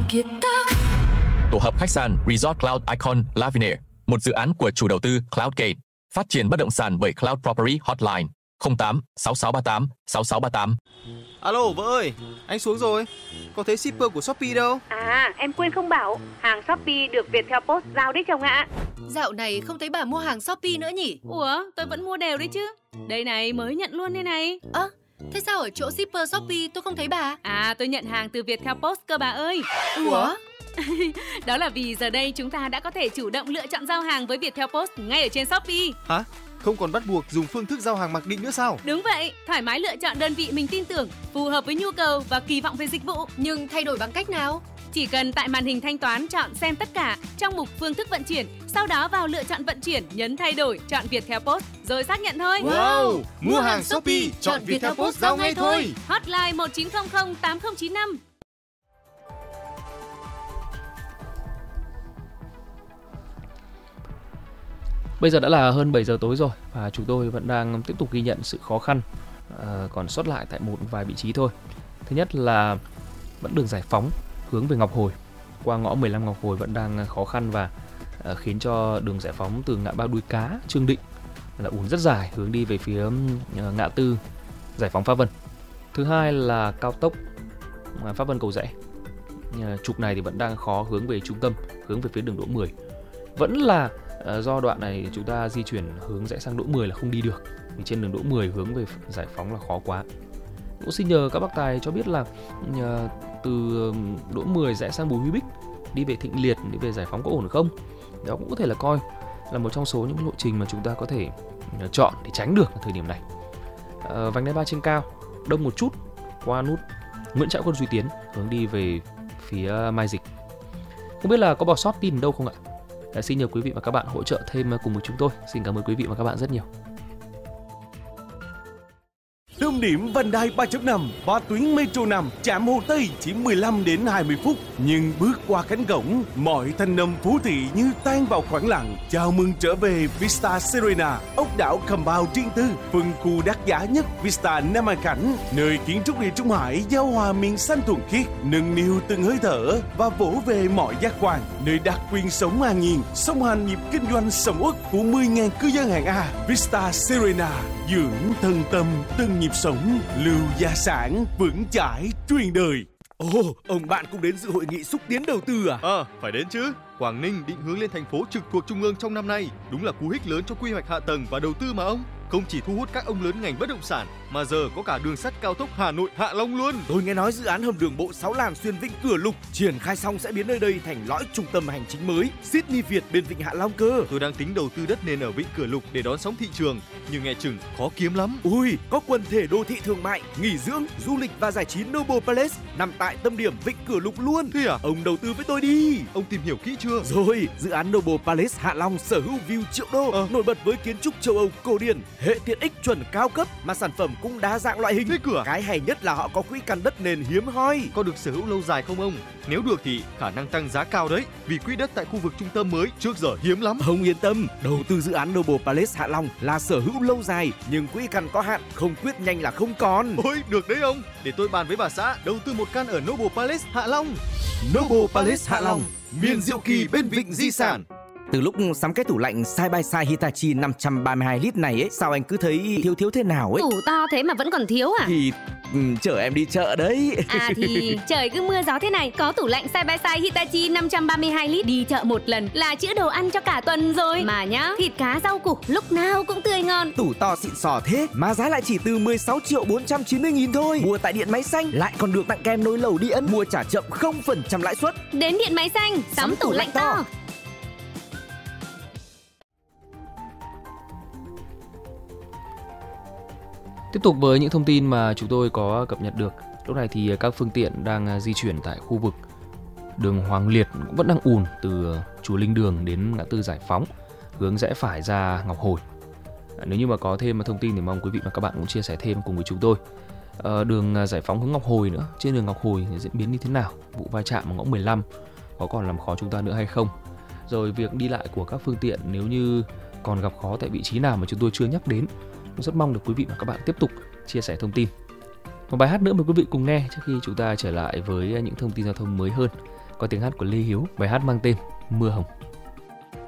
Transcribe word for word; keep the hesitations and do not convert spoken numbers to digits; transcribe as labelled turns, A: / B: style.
A: Tổ hợp khách sạn Resort Cloud Icon Lavinia, một dự án của chủ đầu tư Cloudgate, phát triển bất động sản bởi Cloud Property Hotline không tám sáu sáu ba tám sáu sáu ba tám.
B: Alo vợ ơi, anh xuống rồi. Có thấy shipper của Shopee đâu?
C: À, em quên không bảo, hàng Shopee được Viettel Post giao đấy chồng ạ.
D: Dạo này không thấy bà mua hàng Shopee nữa nhỉ?
E: Ủa, tôi vẫn mua đều đấy chứ. Đây này, mới nhận luôn đây này.
D: Ơ, à, thế sao ở chỗ shipper Shopee tôi không thấy bà?
E: À, tôi nhận hàng từ Viettel Post cơ bà ơi.
D: Ủa?
E: Đó là vì giờ đây chúng ta đã có thể chủ động lựa chọn giao hàng với Viettel Post ngay ở trên Shopee.
B: Hả? Không còn bắt buộc dùng phương thức giao hàng mặc định nữa sao?
E: Đúng vậy, thoải mái lựa chọn đơn vị mình tin tưởng, phù hợp với nhu cầu và kỳ vọng về dịch vụ.
D: Nhưng thay đổi bằng cách nào?
E: Chỉ cần tại màn hình thanh toán chọn xem tất cả trong mục phương thức vận chuyển, sau đó vào lựa chọn vận chuyển, nhấn thay đổi, chọn Viettel Post rồi xác nhận thôi.
B: Wow, mua hàng Shopee, chọn Viettel Post giao ngay thôi.
E: Hotline một chín không không tám không chín năm.
F: Bây giờ đã là hơn bảy giờ tối rồi và chúng tôi vẫn đang tiếp tục ghi nhận sự khó khăn à, còn sót lại tại một vài vị trí thôi. Thứ nhất là vẫn đường Giải Phóng hướng về Ngọc Hồi qua ngõ mười lăm Ngọc Hồi vẫn đang khó khăn và à, khiến cho đường Giải Phóng từ ngã ba Đuôi Cá, Trương Định là ùn rất dài hướng đi về phía à, ngã tư Giải Phóng Pháp Vân. Thứ hai là cao tốc à, Pháp Vân Cầu Giẽ. À, trục này thì vẫn đang khó hướng về trung tâm, hướng về phía đường Đỗ mười. Vẫn là À, do đoạn này chúng ta di chuyển hướng rẽ sang Đỗ mười là không đi được vì trên đường Đỗ mười hướng về Giải Phóng là khó quá. Cũng xin nhờ các bác tài cho biết là à, từ Đỗ mười rẽ sang Bùi Huy Bích đi về Thịnh Liệt, đi về Giải Phóng có ổn không? Đó cũng có thể là coi là một trong số những lộ trình mà chúng ta có thể à, chọn để tránh được ở thời điểm này. À, vành đai ba trên cao đông một chút qua nút Nguyễn Trãi Quân Duy Tiến hướng đi về phía Mai Dịch. Không biết là có bỏ sót tin đâu không ạ? Đã xin nhờ quý vị và các bạn hỗ trợ thêm cùng với chúng tôi. Xin cảm ơn quý vị và các bạn rất nhiều.
G: Tâm điểm vành đai ba chấm năm và tuyến Metro năm trạm Hồ Tây chỉ mười lăm đến hai mươi phút, nhưng bước qua cánh cổng, mọi thanh âm phố thị như tan vào khoảng lặng. Chào mừng trở về Vista Serena, ốc đảo Compound riêng tư, phân khu đắt giá nhất Vista Nam An Cảnh, nơi kiến trúc địa Trung Hải giao hòa miền xanh thuần khiết, nâng niu từng hơi thở và vỗ về mọi giác quan, nơi đặc quyền sống an nhiên, song hành nhịp kinh doanh sầm uất của mười nghìn cư dân hạng A. Vista Serena, dưỡng thân tâm từng nhịp sống, lưu gia sản vững chãi truyền đời.
H: Ồ, ông bạn cũng đến dự hội nghị xúc tiến đầu tư à?
B: Ờ, à, phải đến chứ. Quảng Ninh định hướng lên thành phố trực thuộc trung ương trong năm nay, đúng là cú hích lớn cho quy hoạch hạ tầng và đầu tư mà ông. Không chỉ thu hút các ông lớn ngành bất động sản, mà giờ có cả đường sắt cao tốc Hà Nội Hạ Long luôn.
H: Tôi nghe nói dự án hầm đường bộ sáu làn xuyên Vịnh Cửa Lục triển khai xong sẽ biến nơi đây thành lõi trung tâm hành chính mới Sydney Việt bên Vịnh Hạ Long cơ.
B: Tôi đang tính đầu tư đất nền ở Vịnh Cửa Lục để đón sóng thị trường, nhưng nghe chừng khó kiếm lắm.
H: Ui, có quần thể đô thị thương mại, nghỉ dưỡng, du lịch và giải trí Noble Palace nằm tại tâm điểm Vịnh Cửa Lục luôn.
B: Thế à?
H: Ông đầu tư với tôi đi.
B: Ông tìm hiểu kỹ chưa?
H: Rồi, dự án Noble Palace Hạ Long sở hữu view triệu đô, à. nổi bật với kiến trúc châu Âu cổ điển, hệ tiện ích chuẩn cao cấp mà sản phẩm cũng đa dạng loại hình.
B: Thế cửa.
H: Cái hay nhất là họ có quỹ căn đất nền hiếm hoi.
B: Có được sở hữu lâu dài không ông? Nếu được thì khả năng tăng giá cao đấy, vì quỹ đất tại khu vực trung tâm mới trước giờ hiếm lắm.
H: Ông yên tâm, đầu tư dự án Noble Palace Hạ Long là sở hữu lâu dài, nhưng quỹ căn có hạn, không quyết nhanh là không còn.
B: Ôi, được đấy ông. Để tôi bàn với bà xã đầu tư một căn ở Noble Palace Hạ Long.
H: Noble Palace Hạ Long, miền diệu kỳ bên vịnh di sản. Từ lúc sắm cái tủ lạnh side by side Hitachi năm trăm ba mươi hai lít này ấy, sao anh cứ thấy thiếu thiếu thế nào ấy?
E: Tủ to thế mà vẫn còn thiếu à?
H: Thì um, chở em đi chợ đấy.
E: À thì trời cứ mưa gió thế này, có tủ lạnh side by side Hitachi năm trăm ba mươi hai lít đi chợ một lần là chữa đồ ăn cho cả tuần rồi. Mà nhá, thịt cá rau củ lúc nào cũng tươi ngon.
H: Tủ to xịn sò thế mà giá lại chỉ từ mười sáu triệu bốn trăm chín mươi nghìn thôi. Mua tại Điện Máy Xanh lại còn được tặng kem nồi lẩu điện, mua trả chậm không phần trăm lãi suất.
E: Đến Điện Máy Xanh, sắm, sắm tủ, tủ lạnh to. to.
F: Tiếp tục với những thông tin mà chúng tôi có cập nhật được. Lúc này thì các phương tiện đang di chuyển tại khu vực đường Hoàng Liệt cũng vẫn đang ùn từ chùa Linh Đường đến ngã tư Giải Phóng, hướng rẽ phải ra Ngọc Hồi. Nếu như mà có thêm thông tin thì mong quý vị và các bạn cũng chia sẻ thêm cùng với chúng tôi. À, đường Giải Phóng hướng Ngọc Hồi nữa, trên đường Ngọc Hồi diễn biến như thế nào? Vụ va chạm ở ngõ mười lăm có còn làm khó chúng ta nữa hay không? Rồi việc đi lại của các phương tiện nếu như còn gặp khó tại vị trí nào mà chúng tôi chưa nhắc đến, rất mong được quý vị và các bạn tiếp tục chia sẻ thông tin. Một bài hát nữa mời quý vị cùng nghe trước khi chúng ta trở lại với những thông tin giao thông mới hơn. có tiếng hát của Lê Hiếu, bài hát mang tên Mưa Hồng.